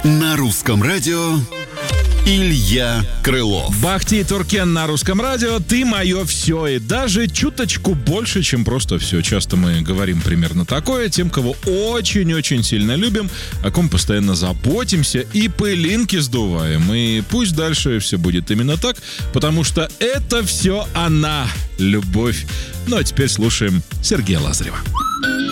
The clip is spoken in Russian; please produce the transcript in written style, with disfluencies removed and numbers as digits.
На русском радио Илья Крылов. Бахти и Туркен на русском радио. Ты мое все. И даже чуточку больше, чем просто все. Часто мы говорим примерно такое тем, кого очень-очень сильно любим, о ком постоянно заботимся и пылинки сдуваем. И пусть дальше все будет именно так, потому что это все она, любовь. Ну а теперь слушаем Сергея Лазарева.